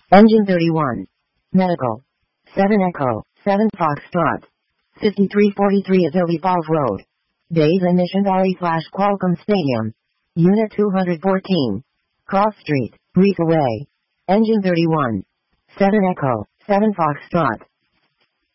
Engine 31. Medical. 7 Echo, 7 Foxtrot. 5343 Adobe Falls Road. Days in Mission Valley / Qualcomm Stadium. Unit 214. Cross Street, Reef Away. Engine 31. 7 Echo, 7 Foxtrot.